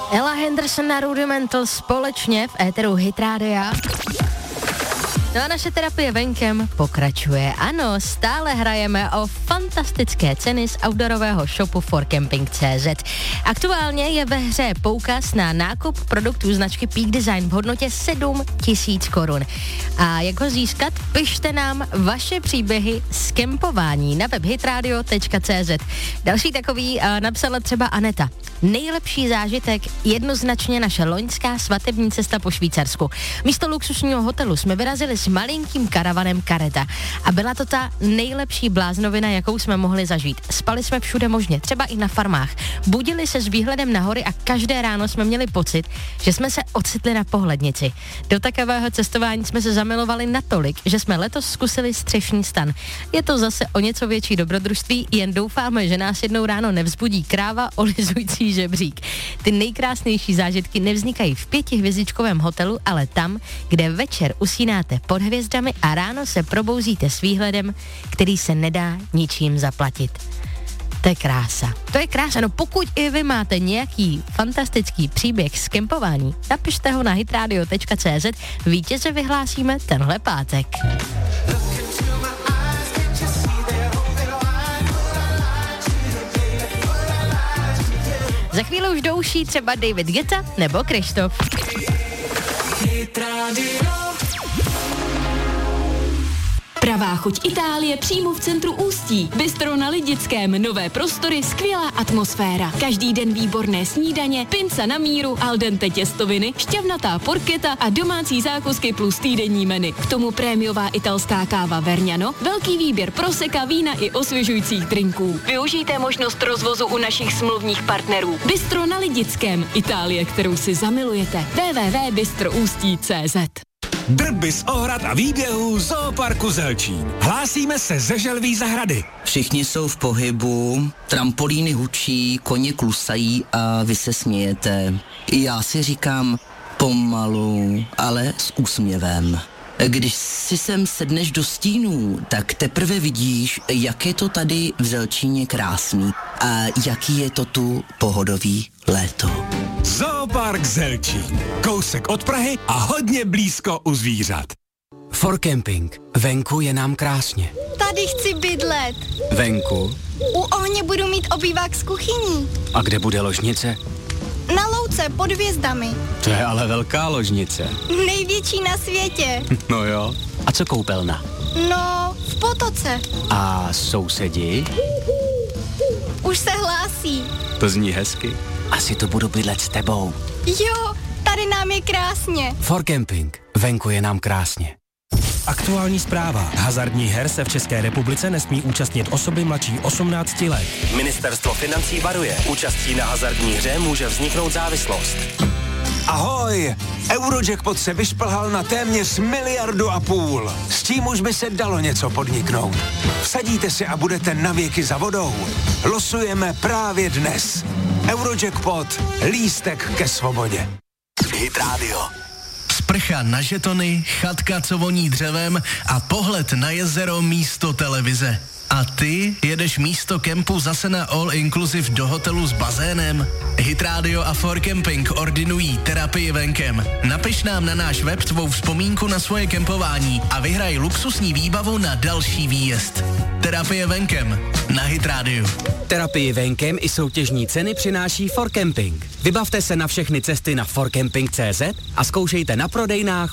Ella Henderson a Rudimental společně v éteru Hit Rádia. No a naše terapie venkem pokračuje. Ano, stále hrajeme o fantastické ceny z outdoorového shopu forcamping.cz. Aktuálně je ve hře poukaz na nákup produktů značky Peak Design v hodnotě 7 000 korun. A jak ho získat? Pište nám vaše příběhy z kempování na web hitradio.cz. Další takový napsala třeba Aneta. Nejlepší zážitek jednoznačně naše loňská svatební cesta po Švýcarsku. Místo luxusního hotelu jsme vyrazili s malinkým karavanem kareta a byla to ta nejlepší bláznovina, jakou jsme mohli zažít. Spali jsme všude možně, třeba i na farmách. Budili se s výhledem na hory a každé ráno jsme měli pocit, že jsme se ocitli na pohlednici. Do takového cestování jsme se zamilovali natolik, že jsme letos zkusili střešní stan. Je to zase o něco větší dobrodružství, jen doufáme, že nás jednou ráno nevzbudí kráva olizující žebřík. Ty nejkrásnější zážitky nevznikají v 5hvězdičkovém hotelu, ale tam, kde večer usínáte pod hvězdami a ráno se probouzíte s výhledem, který se nedá ničím zaplatit. To je krása. To je krása. No pokud i vy máte nějaký fantastický příběh z kempování, napište ho na hitradio.cz. Vítěze vyhlásíme tenhle pátek. Za chvíli už douší třeba David Guetta nebo Krištof. Pravá chuť Itálie přímo v centru Ústí. Bistro na Lidickém, nové prostory, skvělá atmosféra. Každý den výborné snídaně, pinca na míru, al dente těstoviny, šťavnatá porketa a domácí zákusky plus týdenní menu. K tomu prémiová italská káva Vergnano, velký výběr proseka, vína i osvěžujících drinků. Využijte možnost rozvozu u našich smluvních partnerů. Bistro na Lidickém, Itálie, kterou si zamilujete. www.bistroustí.cz. Drby z ohrad a výběhů Zooparku Zelčín. Hlásíme se ze Želví zahrady. Všichni jsou v pohybu, trampolíny hučí, koně klusají a vy se smějete. Já si říkám pomalu, ale s úsměvem. Když si sem sedneš do stínů, tak teprve vidíš, jak je to tady v Zelčíně krásný a jaký je to tu pohodový léto. Zoopark Zelčín. Kousek od Prahy a hodně blízko u zvířat. Forcamping. Venku je nám krásně. Tady chci bydlet. Venku? U ohně budu mít obývák s kuchyní. A kde bude ložnice? Na louce pod hvězdami. To je ale velká ložnice. Největší na světě. No jo. A co koupelna? No, v potoce. A sousedi? Už se hlásí. To zní hezky. Asi to budu bydlet s tebou. Jo, tady nám je krásně. Forcamping. Venku je nám krásně. Aktuální zpráva. Hazardních her se v České republice nesmí účastnit osoby mladší 18 let. Ministerstvo financí varuje. Účastí na hazardní hře může vzniknout závislost. Ahoj! Eurojackpot se vyšplhal na téměř 1,5 miliardy. S tím už by se dalo něco podniknout. Vsadíte si a budete navěky za vodou. Losujeme právě dnes. Eurojackpot. Lístek ke svobodě. Hit Radio. Sprcha na žetony, chatka, co voní dřevem a pohled na jezero místo televize. A ty jedeš místo kempu zase na All Inclusive do hotelu s bazénem? Hit Radio a Forcamping ordinují terapii venkem. Napiš nám na náš web tvou vzpomínku na svoje kempování a vyhraj luxusní výbavu na další výjezd. Terapie venkem na Hit Radio. Terapii venkem i soutěžní ceny přináší Forcamping. Vybavte se na všechny cesty na forcamping.cz a zkoušejte na prodejnách